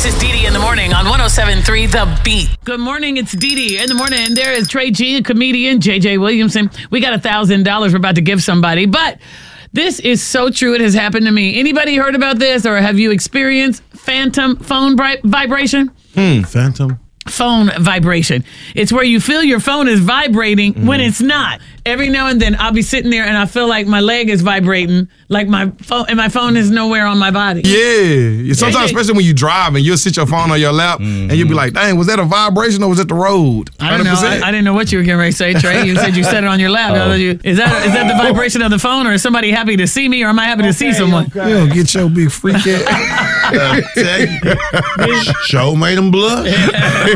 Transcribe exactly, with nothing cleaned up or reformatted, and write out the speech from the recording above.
This is Dee Dee in the morning on one oh seven point three The Beat. Good morning, it's Dee Dee in the morning. There is Trey G, a comedian, J J Williamson. We got one thousand dollars we're about to give somebody, but this is so true. It has happened to me. Anybody heard about this or have you experienced phantom phone bri- vibration? Hmm, phantom? Phone vibration. It's where you feel your phone is vibrating mm. when it's not. Every now and then I'll be sitting there and I feel like my leg is vibrating, like my phone, and my phone is nowhere on my body. Yeah. Sometimes, especially when you drive and you'll sit your phone on your lap mm-hmm. and you'll be like, dang, was that a vibration or was it the road? I don't know. I, I didn't know what you were getting ready to say, Trey. You said you set it on your lap. Oh. You, is that is that the vibration of the phone, or is somebody happy to see me, or am I happy okay, to see someone? Okay. You don't get your big freak ass. Show made them blood.